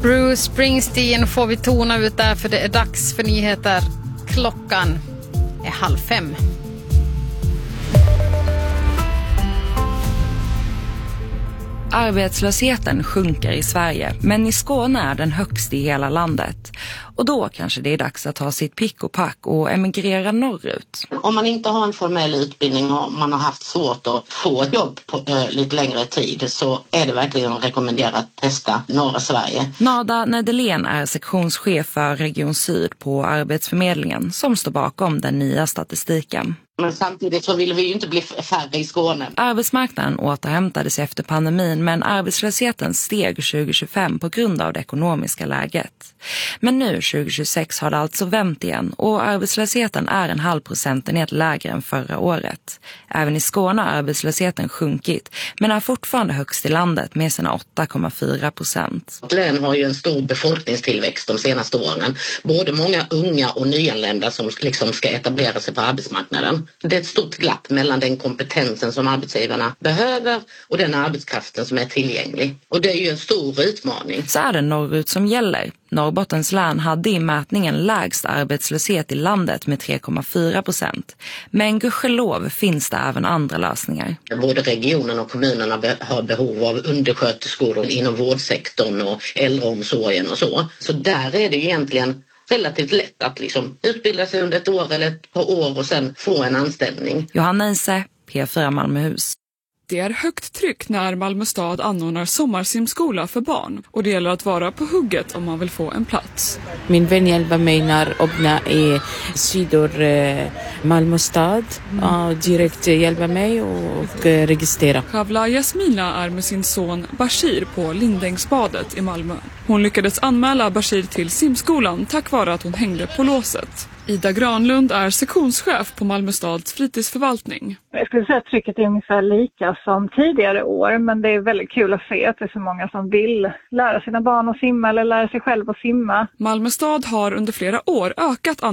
Bruce Springsteen får vi tona ut där, för det är dags för nyheter. Klockan är 4:30. Arbetslösheten sjunker i Sverige, men i Skåne är den högst i hela landet. Och då kanske det är dags att ta sitt pick och pack och emigrera norrut. Om man inte har en formell utbildning och man har haft svårt att få ett jobb på lite längre tid, så är det verkligen rekommenderat att testa norra Sverige. Nada Nedelén är sektionschef för Region Syd på Arbetsförmedlingen som står bakom den nya statistiken. Men samtidigt så vill vi ju inte bli färre i Skåne. Arbetsmarknaden återhämtade sig efter pandemin, men arbetslösheten steg 2025 på grund av det ekonomiska läget. Men nu 2026 har det alltså vänt igen och arbetslösheten är 0,5 procentenhet lägre än förra året. Även i Skåne har arbetslösheten sjunkit, men är fortfarande högst i landet med sina 8,4%. Län har ju en stor befolkningstillväxt de senaste åren. Både många unga och nyanlända som liksom ska etablera sig på arbetsmarknaden. Det är ett stort glapp mellan den kompetensen som arbetsgivarna behöver och den arbetskraften som är tillgänglig. Och det är ju en stor utmaning. Så är det norrut som gäller. Norrbottens län hade i mätningen lägst arbetslöshet i landet med 3,4%. Men gudskelov finns det även andra lösningar. Både regionen och kommunerna har behov av undersköterskor inom vårdsektorn och äldreomsorgen och så. Så där är det ju egentligen relativt lätt att liksom utbilda sig under ett år eller ett par år och sen få en anställning. Johanna Ise, P4 Malmöhus. Det är högt tryck när Malmö stad anordnar sommarsimskola för barn. Och det gäller att vara på hugget om man vill få en plats. Min vän hjälper mig när öppna sidor Malmö stad. Direkt hjälper mig och registrera. Kavla Jasmina är med sin son Bashir på Lindängsbadet i Malmö. Hon lyckades anmäla Bashir till simskolan tack vare att hon hängde på låset. Ida Granlund är sektionschef på Malmö stads fritidsförvaltning. Jag skulle säga att trycket är ungefär lika som tidigare år, men det är väldigt kul att se att det är så många som vill lära sina barn att simma eller lära sig själv att simma. Malmö stad har under flera år ökat